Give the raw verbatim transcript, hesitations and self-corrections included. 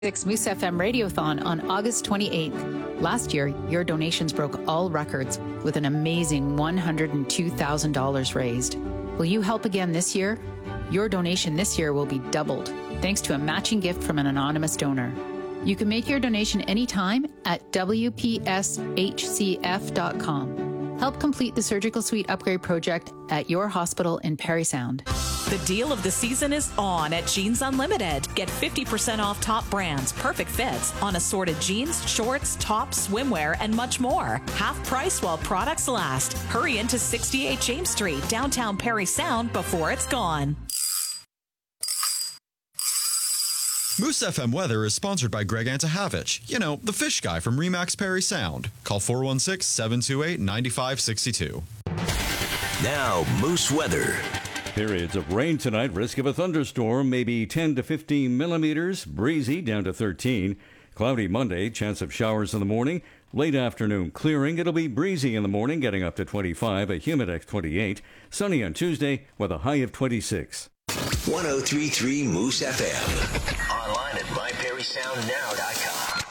Moose F M Radiothon on August twenty-eighth. Last year, your donations broke all records with an amazing one hundred two thousand dollars raised. Will you help again this year? Your donation this year will be doubled, thanks to a matching gift from an anonymous donor. You can make your donation anytime at W P S H C F dot com. Help complete the surgical suite upgrade project at your hospital in Parry Sound. The deal of the season is on at Jeans Unlimited. Get fifty percent off top brands, perfect fits on assorted jeans, shorts, tops, swimwear, and much more. Half price while products last. Hurry into sixty-eight James Street, downtown Parry Sound before it's gone. Moose F M Weather is sponsored by Greg Antahavich. You know, the fish guy from Remax Parry Sound. Call four one six, seven two eight, nine five six two. Now, Moose Weather. Periods of rain tonight. Risk of a thunderstorm, maybe ten to fifteen millimeters. Breezy down to thirteen. Cloudy Monday. Chance of showers in the morning. Late afternoon clearing. It'll be breezy in the morning, getting up to twenty-five. A Humidex twenty-eight. Sunny on Tuesday with a high of twenty-six. one oh three point three Moose F M. Online at my parry sound now dot com.